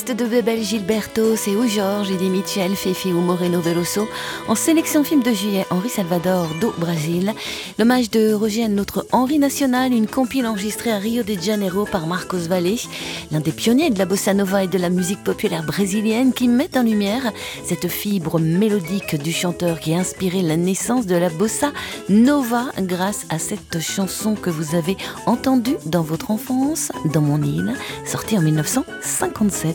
De Bebel Gilberto, c'est ou Jorge, Eddie Mitchell, Fefi ou Moreno Veloso. En sélection film de juillet, Henri Salvador do Brasil. L'hommage de Roger à notre Henri national, une compile enregistrée à Rio de Janeiro par Marcos Valle, l'un des pionniers de la bossa nova et de la musique populaire brésilienne, qui met en lumière cette fibre mélodique du chanteur qui a inspiré la naissance de la bossa nova grâce à cette chanson que vous avez entendue dans votre enfance, dans mon île, sortie en 1957.